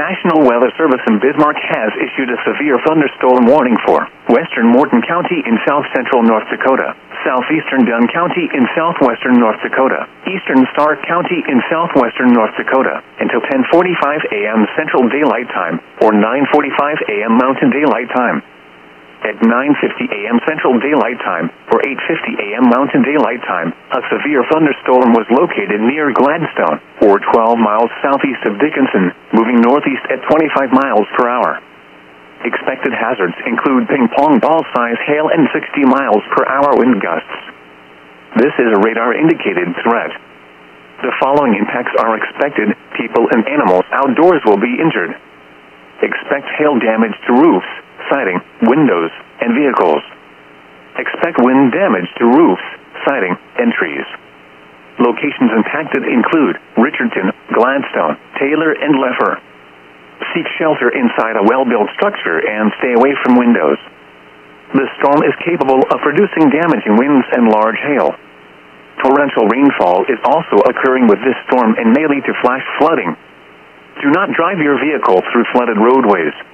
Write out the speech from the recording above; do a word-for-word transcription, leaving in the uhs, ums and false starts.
National Weather Service in Bismarck has issued a severe thunderstorm warning for western Morton County in south-central North Dakota, southeastern Dunn County in southwestern North Dakota, eastern Stark County in southwestern North Dakota, until ten forty-five a.m. Central Daylight Time, or nine forty-five a.m. Mountain Daylight Time. At nine fifty a.m. Central Daylight Time, or eight fifty a.m. Mountain Daylight Time, a severe thunderstorm was located near Gladstone, or twelve miles southeast of Dickinson, moving northeast at twenty-five miles per hour. Expected hazards include ping-pong ball-size hail and sixty miles per hour wind gusts. This is a radar-indicated threat. The following impacts are expected. People and animals outdoors will be injured. Expect hail damage to roofs, siding, windows, and vehicles. Expect wind damage to roofs, siding, and trees. Locations impacted include Richardson, Gladstone, Taylor, and Leffer. Seek shelter inside a well-built structure and stay away from windows. The storm is capable of producing damaging winds and large hail. Torrential rainfall is also occurring with this storm and may lead to flash flooding. Do not drive your vehicle through flooded roadways.